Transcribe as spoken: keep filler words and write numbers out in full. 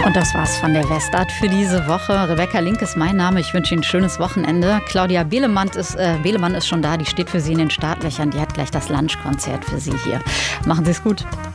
Und das war's von der Westart für diese Woche. Rebecca Link ist mein Name. Ich wünsche Ihnen ein schönes Wochenende. Claudia Behlemann ist, äh, Behlemann ist schon da. Die steht für Sie in den Startlöchern. Die hat gleich das Lunchkonzert für Sie hier. Machen Sie es gut.